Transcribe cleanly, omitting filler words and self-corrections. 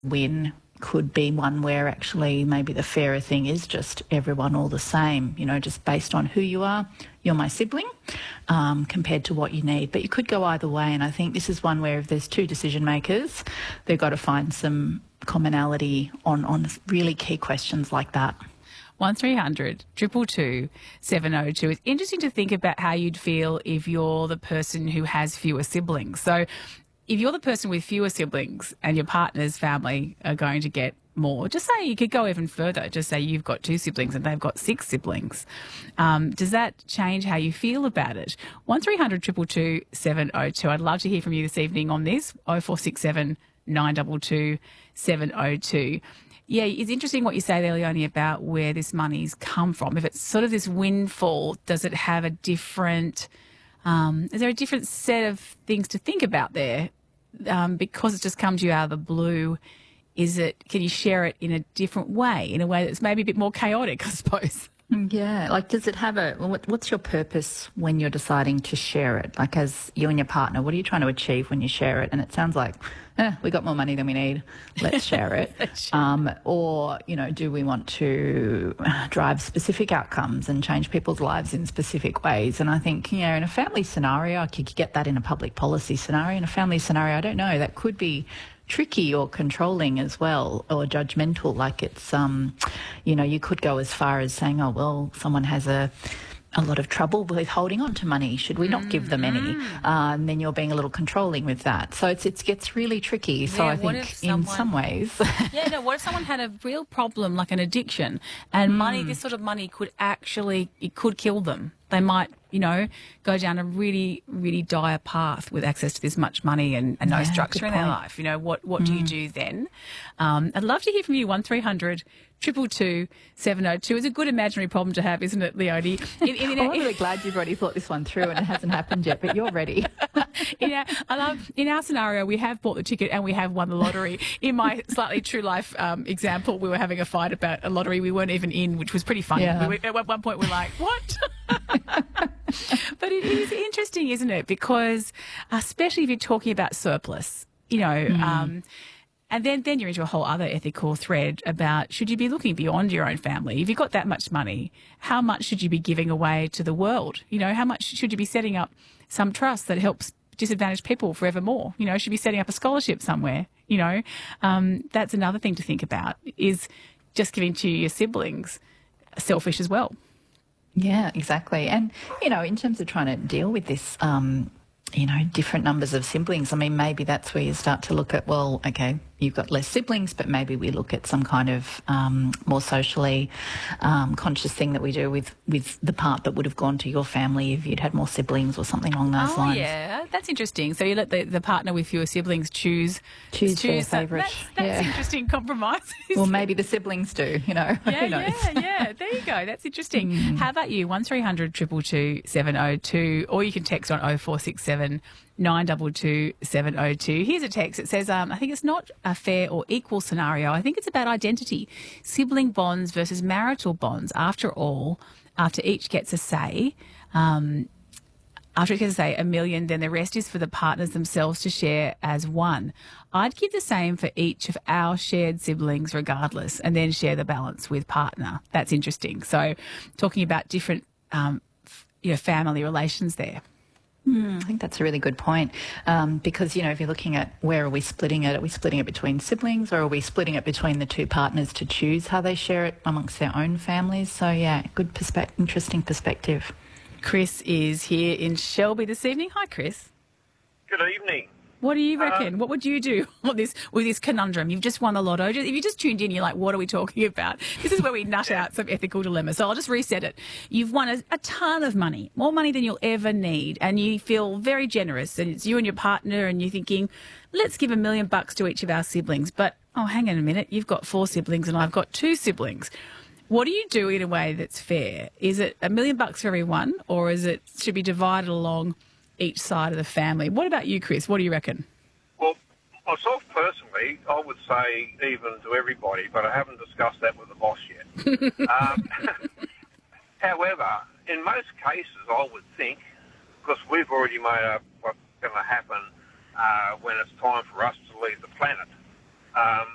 win could be one where actually maybe the fairer thing is just everyone all the same, just based on who you are. You're my sibling, compared to what you need. But you could go either way, and I think this is one where if there's two decision makers, they've got to find some commonality on really key questions like that. 1300 222 702. It's interesting to think about how you'd feel if you're the person who has fewer siblings. So if you're the person with fewer siblings and your partner's family are going to get more, just say you could go even further. Just say you've got 2 siblings and they've got 6 siblings. Does that change how you feel about it? 1300 222 702. I'd love to hear from you this evening on this. 0467 922 702. Yeah, it's interesting what you say there, Leonie, about where this money's come from. If it's sort of this windfall, does it have a different... is there a different set of things to think about there? Because it's just come to you out of the blue, can you share it in a different way, in a way that's maybe a bit more chaotic, I suppose? Yeah, does it have what's your purpose when you're deciding to share it? As you and your partner, what are you trying to achieve when you share it? And it sounds like, we got more money than we need, let's share it. Or, do we want to drive specific outcomes and change people's lives in specific ways? And I think, in a family scenario, I could get that in a public policy scenario. In a family scenario, I don't know, that could be tricky or controlling as well, or judgmental. You could go as far as saying, someone has a lot of trouble with holding on to money. Should we not give them any? And then you're being a little controlling with that. So it gets really tricky. So I think in some ways... what if someone had a real problem, like an addiction, and money, this sort of money could kill them? They might, go down a really, really dire path with access to this much money and no structure in their life. What do you do then? I'd love to hear from you. 1300 222 702. It's a good imaginary problem to have, isn't it, Leonie? I'm really glad you've already thought this one through and it hasn't happened yet, but you're ready. In our scenario, we have bought the ticket and we have won the lottery. In my slightly true life example, we were having a fight about a lottery we weren't even in, which was pretty funny. Yeah. At one point, we're like, what? But it is interesting, isn't it? Because especially if you're talking about surplus, and then you're into a whole other ethical thread about, should you be looking beyond your own family? If you've got that much money, how much should you be giving away to the world? How much should you be setting up some trust that helps disadvantaged people forevermore? Should you be setting up a scholarship somewhere? That's another thing to think about, is just giving to your siblings selfish as well. Yeah, exactly. And, in terms of trying to deal with this, different numbers of siblings, maybe that's where you start to look at, you've got less siblings, but maybe we look at some kind of more socially conscious thing that we do with the part that would have gone to your family if you'd had more siblings or something along those lines. Oh, yeah, that's interesting. So you let the partner with fewer siblings choose their favourite. That's interesting compromise. Well, maybe the siblings do, who knows? Yeah, there you go. That's interesting. How about you? 1300 222 702, or you can text on 0467 922 702. Here's a text. It says, I think it's not a fair or equal scenario. I think it's about identity. Sibling bonds versus marital bonds. After all, after each gets a say, $1 million, then the rest is for the partners themselves to share as one. I'd give the same for each of our shared siblings regardless, and then share the balance with partner. That's interesting. So talking about different family relations there. I think that's a really good point, because, if you're looking at where are we splitting it between siblings, or are we splitting it between the two partners to choose how they share it amongst their own families? So, good interesting perspective. Chris is here in Shelby this evening. Hi, Chris. Good evening. What do you reckon? What would you do with this conundrum? You've just won the lotto. If you just tuned in, you're like, what are we talking about? This is where we nut out some ethical dilemmas. So I'll just reset it. You've won a ton of money, more money than you'll ever need, and you feel very generous, and it's you and your partner, and you're thinking, let's give $1 million to each of our siblings. But, hang on a minute, you've got 4 siblings and I've got 2 siblings. What do you do in a way that's fair? Is it $1 million for everyone, or should be divided along each side of the family? What about you, Chris? What do you reckon? Well, myself personally, I would say even to everybody, but I haven't discussed that with the boss yet. However, in most cases, I would think, because we've already made up what's going to happen when it's time for us to leave the planet,